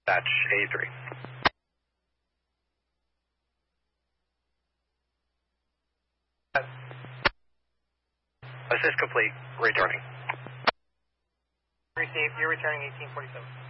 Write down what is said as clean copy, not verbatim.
Batch A3. Assist complete. Returning. Received. You're returning 1847.